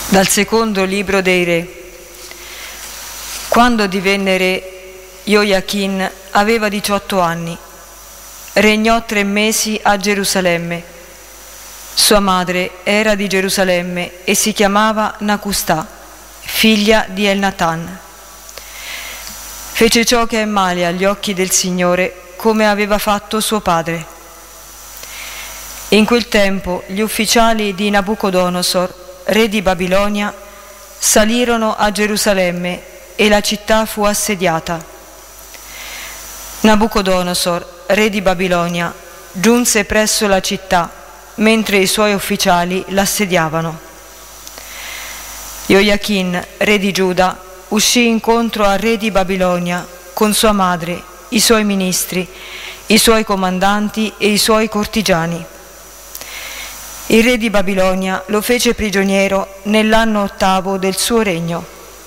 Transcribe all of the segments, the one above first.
Dal secondo libro dei Re. Quando divenne re, Joiachin aveva 18 anni. Regnò 3 mesi a Gerusalemme. Sua madre era di Gerusalemme e si chiamava Nacustà, figlia di Elnatan. Fece ciò che è male agli occhi del Signore, come aveva fatto suo padre. In quel tempo gli ufficiali di Nabucodonosor, re di Babilonia, salirono a Gerusalemme e la città fu assediata. Nabucodonosor, re di Babilonia, giunse presso la città mentre i suoi ufficiali l'assediavano. Joiachin, re di Giuda, uscì incontro al re di Babilonia con sua madre, i suoi ministri, i suoi comandanti e i suoi cortigiani. Il re di Babilonia lo fece prigioniero nell'anno 8 del suo regno.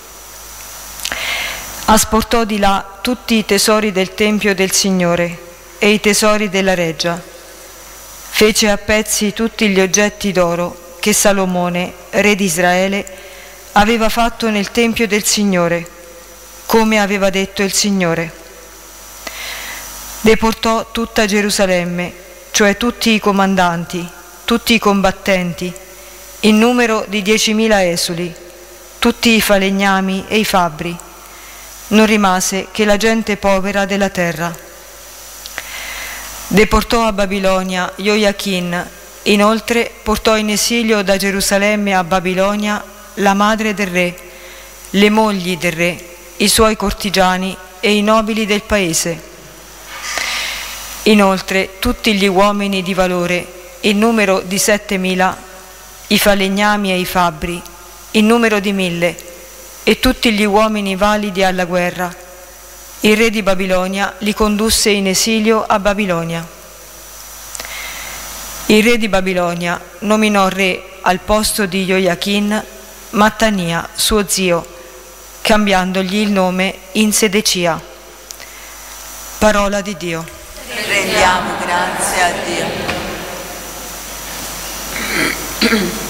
Asportò di là tutti i tesori del Tempio del Signore e i tesori della reggia. Fece a pezzi tutti gli oggetti d'oro che Salomone, re di Israele, aveva fatto nel Tempio del Signore, come aveva detto il Signore. Deportò tutta Gerusalemme, cioè tutti i comandanti, tutti i combattenti, in numero di 10.000 esuli, tutti i falegnami e i fabbri. Non rimase che la gente povera della terra. Deportò a Babilonia Joiachin, inoltre portò in esilio da Gerusalemme a Babilonia la madre del re, le mogli del re, i suoi cortigiani e i nobili del paese. Inoltre tutti gli uomini di valore, in numero di 7.000, i falegnami e i fabbri, in numero di 1.000, e tutti gli uomini validi alla guerra. Il re di Babilonia li condusse in esilio a Babilonia. Il re di Babilonia nominò re al posto di Joiachin Mattania, suo zio, cambiandogli il nome in Sedecia. Parola di Dio. Rendiamo grazie a Dio.